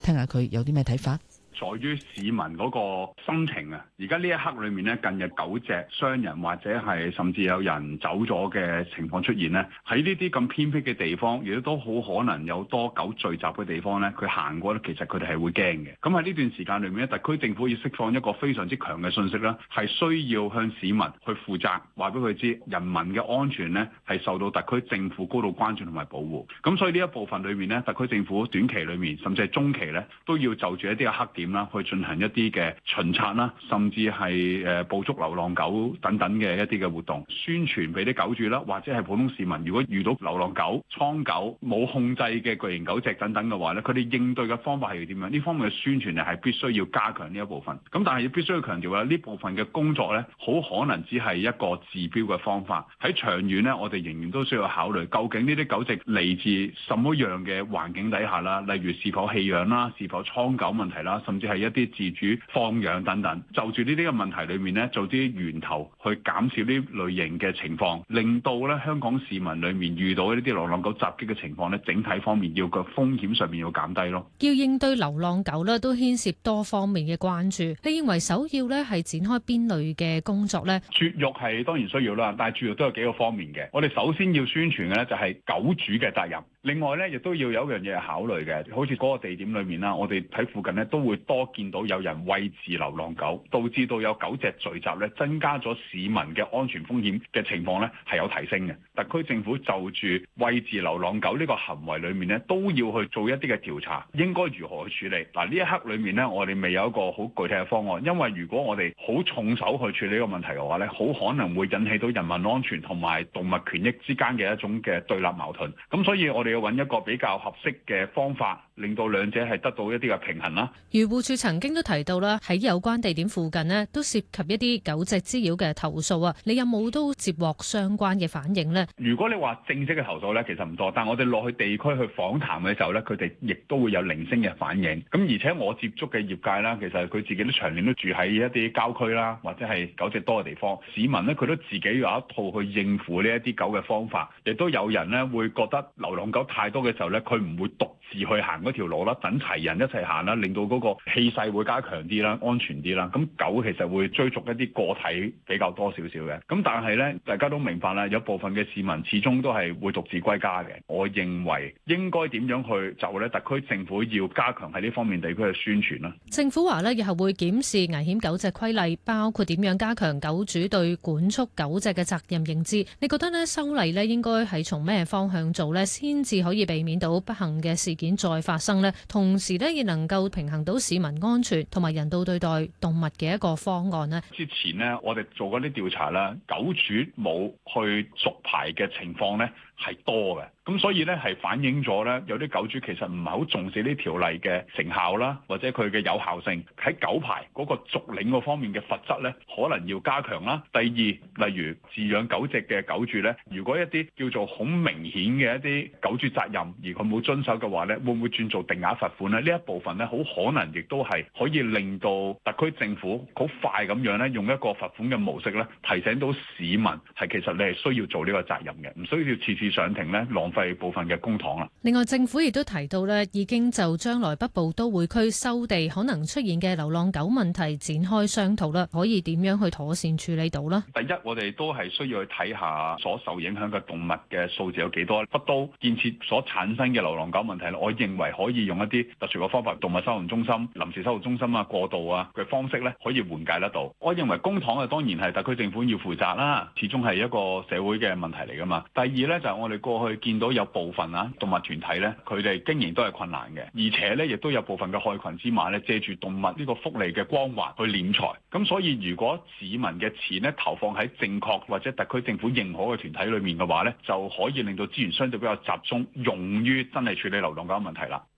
聽下佢有啲咩睇法。 在於市民嗰個心情啊！而家呢一刻裏面咧，近日狗隻傷人或者係甚至有人走咗嘅情況出現咧，喺呢啲咁偏僻嘅地方，亦都好可能有多狗聚集嘅地方咧，佢行過咧，其實佢哋係會驚嘅。咁喺呢段時間裏面咧，特區政府要釋放一個非常之強嘅信息啦，係需要向市民去負責，話俾佢知人民嘅安全咧係受到特區政府高度關注同埋保護。咁所以呢一部分裏面咧，特區政府短期裏面甚至係中期咧，都要就住一啲嘅黑點啦，去進行一啲嘅巡查啦，甚至係捕捉流浪狗等等嘅一啲嘅活動，宣傳俾啲狗主啦，或者係普通市民，如果遇到流浪狗、倉狗冇控制嘅巨型狗隻等等嘅話咧，佢哋應對嘅方法係要點樣？呢方面嘅宣傳係必須要加強呢一部分。咁但係必須要強調啦，呢部分嘅工作咧，好可能只係一個治標嘅方法。喺長遠咧，我哋仍然都需要考慮，究竟呢啲狗隻嚟自什麼樣嘅環境底下啦，例如是否棄養啦，是否倉狗問題啦，甚至係一啲自主放養等等，就住呢啲嘅問題裏面呢，做啲源頭去減少呢類型嘅情況，令到咧香港市民裏面遇到呢啲流浪狗襲擊嘅情況呢，整體方面要個風險上面要減低咯。 要應對流浪狗呢，都牽涉多方面嘅關注。你認為首要呢係展開邊類嘅工作呢？ 絕育係當然需要啦，但係絕育都有幾個方面嘅。我哋首先要宣傳嘅呢，就係狗主嘅責任。另外咧，亦都要有一樣嘢係考慮嘅，好似嗰個地點裏面啦，我哋喺附近咧都會多見到有人餵飼流浪狗，導致到有狗隻聚集咧，增加咗市民嘅安全風險嘅情況咧係有提升嘅。特區政府就住餵飼流浪狗呢個行為裏面咧，都要去做一啲嘅調查，應該如何去處理？嗱，呢一刻裏面咧，我哋未有一個好具體嘅方案，因為如果我哋好重手去處理呢個問題嘅話咧，好可能會引起到人民安全同埋動物權益之間嘅一種嘅對立矛盾。咁所以我哋要揾一個比較合適嘅方法，令到兩者係得到一啲嘅平衡啦。 漁護署曾經都提到啦，喺有關地點附近呢，都涉及一啲狗隻滋擾嘅投訴啊。你有冇都接獲相關嘅反應呢？ 如果你話正式嘅投訴咧，其實唔多，但我哋落去地區去訪談嘅時候咧，佢哋亦都會有零星嘅反應。咁而且我接觸嘅業界啦，其實佢自己都長年都住喺一啲郊區啦，或者係狗隻多嘅地方。市民咧，佢都自己有一套去應付呢一啲狗嘅方法。亦都有人咧會覺得流浪狗太多嘅時候咧，佢唔會獨自去行嗰條路啦，等齊人一齊行啦，令到嗰個氣勢會加強啲啦，安全啲啦。咁狗其實會追逐一啲個體比較多少少嘅。咁但係咧，大家都明白啦，有部分嘅市民始終都係會獨自歸家嘅。我認為應該點樣去就咧，特區政府要加強喺呢方面地區嘅宣傳啦。 政府話咧，日後會檢視危險狗隻規例，包括點樣加強狗主對管束狗隻嘅責任認知。你覺得呢修例呢應該係從咩方向做呢？先至可以避免到不幸嘅事件再發生呢？同時呢，亦能夠平衡到市民安全同埋人道對待動物嘅一個方案呢？ 之前呢，我哋做嗰啲調查啦，狗主冇去續牌嘅情況呢係多嘅。咁所以咧，係反映咗咧，有啲狗主其實唔係好重視呢條例嘅成效啦，或者佢嘅有效性。喺狗牌嗰個續領嗰方面嘅罰則咧，可能要加強啦。第二，例如飼養狗隻嘅狗主咧，如果一啲叫做好明顯嘅一啲狗主責任，而佢冇遵守嘅話咧，會唔會轉做定額罰款咧？呢一部分咧，好可能亦都係可以令到特區政府好快咁樣咧，用一個罰款嘅模式咧，提醒到市民係其實你係需要做呢個責任嘅，唔需要次次上庭咧浪費部分嘅公帑啦。 另外，政府亦都提到咧，已經就將來北部都會區收地可能出現嘅流浪狗問題展開商討啦，可以點樣去妥善處理到呢？ 第一，我哋都係需要去睇下所受影響嘅動物嘅數字有幾多。北都建設所產生嘅流浪狗問題，我認為可以用一啲特殊嘅方法，動物收容中心、臨時收容中心啊、過渡啊嘅方式咧，可以緩解得到。我認為公帑啊，當然係特區政府要負責啦，始終係一個社會嘅問題嚟噶嘛。第二咧，就係我哋過去見到有部分動物團體咧，佢哋經營都係困難嘅，而且咧亦都有部分嘅害群之馬咧，借住動物呢個福利嘅光環去斂財。咁所以如果市民嘅錢咧投放喺正確或者特區政府認可嘅團體裏面嘅話咧，就可以令到資源相對比較集中，用於真係處理流浪狗問題啦。